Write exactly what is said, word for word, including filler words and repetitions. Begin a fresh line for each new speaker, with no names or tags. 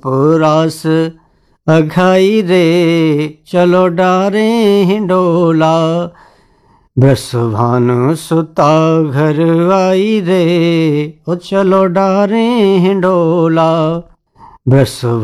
पुरास अघाई रे चलो डारे हिंडोला। बृषभानु सुता घर आई रे ओ चलो डारे हिंडोला। बृष